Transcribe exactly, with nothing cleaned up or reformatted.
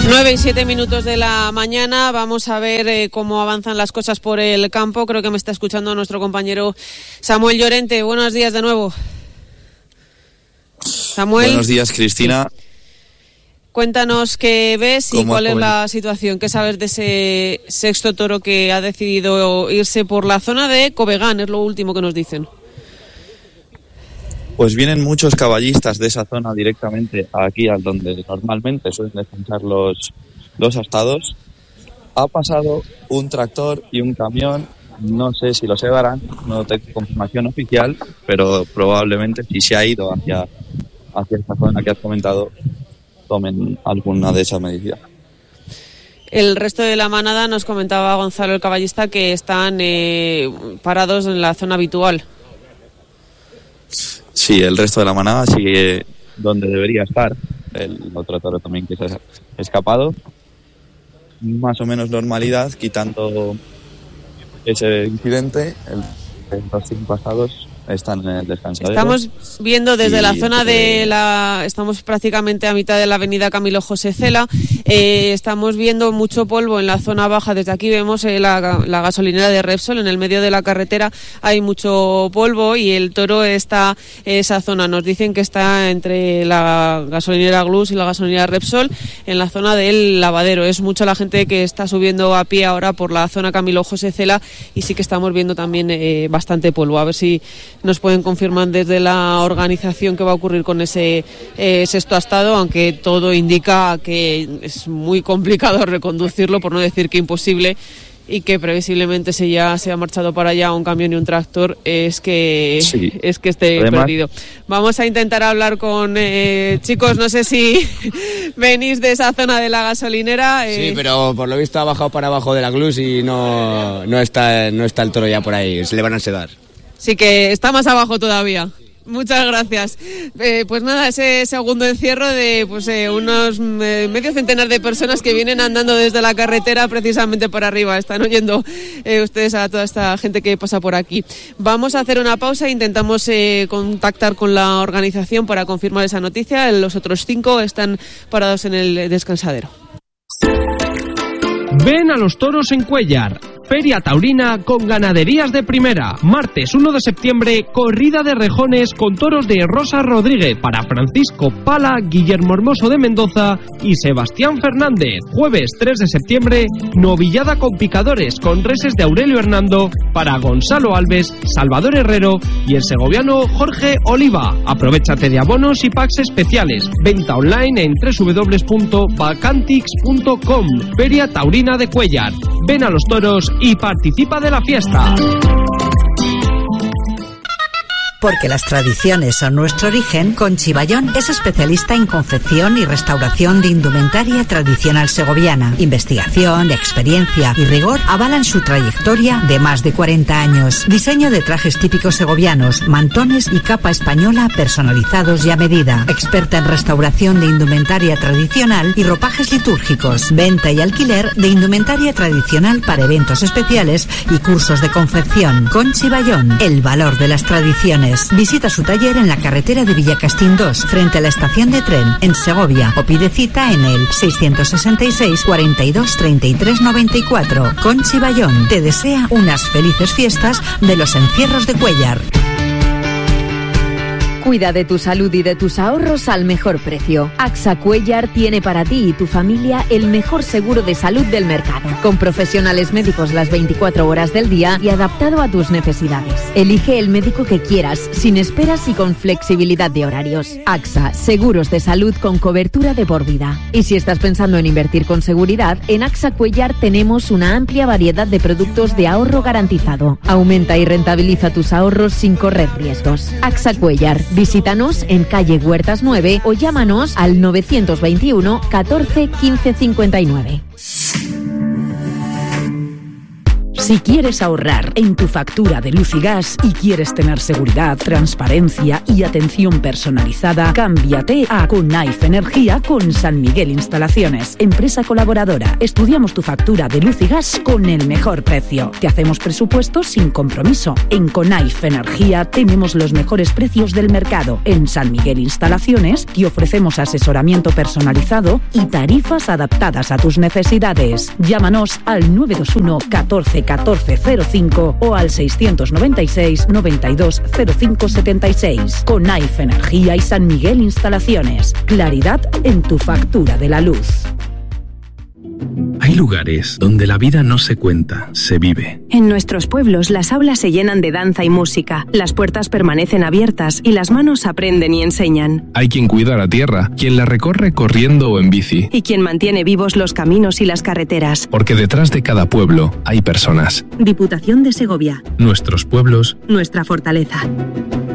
nueve y siete minutos de la mañana. Vamos a ver eh, cómo avanzan las cosas por el campo. Creo que me está escuchando nuestro compañero Samuel Llorente. Buenos días de nuevo. Samuel. Buenos días, Cristina. Sí. Cuéntanos qué ves y cuál es la situación. ¿Qué sabes de ese sexto toro que ha decidido irse por la zona de Covegán? Es lo último que nos dicen. Pues vienen muchos caballistas de esa zona directamente aquí, al donde normalmente suelen descansar los, los astados. Ha pasado un tractor y un camión, no sé si los llevarán, no tengo confirmación oficial, pero probablemente si se ha ido hacia, hacia esta zona que has comentado, tomen alguna de esas medidas. El resto de la manada, nos comentaba Gonzalo el caballista, que están eh, parados en la zona habitual. Sí, el resto de la manada sigue donde debería estar. El otro toro también que se ha escapado. Más o menos normalidad, quitando ese incidente. El, los cinco pasados están en el descansadero. Estamos viendo desde y, la zona de la... Estamos prácticamente a mitad de la avenida Camilo José Cela. Eh, estamos viendo mucho polvo en la zona baja. Desde aquí vemos eh, la, la gasolinera de Repsol. En el medio de la carretera hay mucho polvo y el toro está en esa zona. Nos dicen que está entre la gasolinera Glus y la gasolinera Repsol, en la zona del lavadero. Es mucha la gente que está subiendo a pie ahora por la zona Camilo José Cela y sí que estamos viendo también eh, bastante polvo. A ver si nos pueden confirmar desde la organización qué va a ocurrir con ese eh, sexto astado, aunque todo indica que es muy complicado reconducirlo, por no decir que imposible, y que previsiblemente si ya se ha marchado para allá un camión y un tractor es que sí. es que esté Además, perdido. Vamos a intentar hablar con eh, chicos, no sé si venís de esa zona de la gasolinera. Eh. Sí, pero por lo visto ha bajado para abajo de la Glus y no, no está no está el toro ya por ahí, se le van a sedar. Sí que está más abajo todavía. Muchas gracias. Eh, pues nada, ese segundo encierro de pues eh, unos eh, medio centenar de personas que vienen andando desde la carretera precisamente por arriba. Están oyendo eh, ustedes a toda esta gente que pasa por aquí. Vamos a hacer una pausa e intentamos eh, contactar con la organización para confirmar esa noticia. Los otros cinco están parados en el descansadero. Ven a los toros en Cuéllar. Feria taurina con ganaderías de primera. Martes uno de septiembre, corrida de rejones con toros de Rosa Rodríguez para Francisco Pala, Guillermo Hermoso de Mendoza y Sebastián Fernández. Jueves tres de septiembre, novillada con picadores con reses de Aurelio Hernando para Gonzalo Alves, Salvador Herrero y el segoviano Jorge Oliva. Aprovechate de abonos y packs especiales. Venta online en doble u doble u doble u punto vacantix punto com. Feria taurina de Cuéllar. Ven a los toros y participa de la fiesta. Porque las tradiciones son nuestro origen, Conchi Bayón es especialista en confección y restauración de indumentaria tradicional segoviana. Investigación, experiencia y rigor avalan su trayectoria de más de cuarenta años. Diseño de trajes típicos segovianos, mantones y capa española personalizados y a medida. Experta en restauración de indumentaria tradicional y ropajes litúrgicos. Venta y alquiler de indumentaria tradicional para eventos especiales y cursos de confección. Conchi Bayón, el valor de las tradiciones. Visita su taller en la carretera de Villacastín dos, frente a la estación de tren, en Segovia, o pide cita en el seiscientos sesenta y seis, cuarenta y dos, treinta y tres noventa y cuatro. Conchi Bayón te desea unas felices fiestas de los encierros de Cuéllar. Cuida de tu salud y de tus ahorros al mejor precio. AXA Cuéllar tiene para ti y tu familia el mejor seguro de salud del mercado, con profesionales médicos las veinticuatro horas del día y adaptado a tus necesidades. Elige el médico que quieras, sin esperas y con flexibilidad de horarios. AXA, seguros de salud con cobertura de por vida. Y si estás pensando en invertir con seguridad, en AXA Cuéllar tenemos una amplia variedad de productos de ahorro garantizado. Aumenta y rentabiliza tus ahorros sin correr riesgos. AXA Cuéllar. Visítanos en calle Huertas nueve o llámanos al novecientos veintiuno catorce quince cincuenta y nueve. Si quieres ahorrar en tu factura de luz y gas y quieres tener seguridad, transparencia y atención personalizada, cámbiate a Conaife Energía con San Miguel Instalaciones, empresa colaboradora. Estudiamos tu factura de luz y gas con el mejor precio. Te hacemos presupuestos sin compromiso. En Conaife Energía tenemos los mejores precios del mercado. En San Miguel Instalaciones te ofrecemos asesoramiento personalizado y tarifas adaptadas a tus necesidades. Llámanos al nueve dos uno catorce catorce cero cinco o al seiscientos noventa y seis noventa y dos cero cinco setenta y seis. Conaife Energía y San Miguel Instalaciones. Claridad en tu factura de la luz. Hay lugares donde la vida no se cuenta, se vive. En nuestros pueblos las aulas se llenan de danza y música, las puertas permanecen abiertas y las manos aprenden y enseñan. Hay quien cuida la tierra, quien la recorre corriendo o en bici. Y quien mantiene vivos los caminos y las carreteras. Porque detrás de cada pueblo hay personas. Diputación de Segovia. Nuestros pueblos. Nuestra fortaleza.